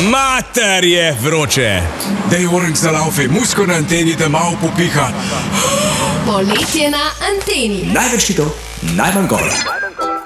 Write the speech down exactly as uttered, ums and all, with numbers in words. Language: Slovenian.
Mater je vroče. Dej orang za laufe, musko na anteni, da malo popiha. Poletje na anteni. Največ hitov, najmanj govora.